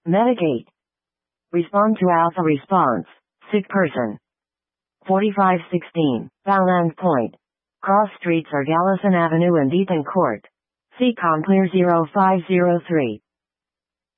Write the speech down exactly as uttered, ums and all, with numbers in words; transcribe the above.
Medicate. Respond to alpha response. Sick person. forty-five sixteen, Bowland Point. Cross streets are Gallison Avenue and Eaton Court. C COM clear zero five zero three.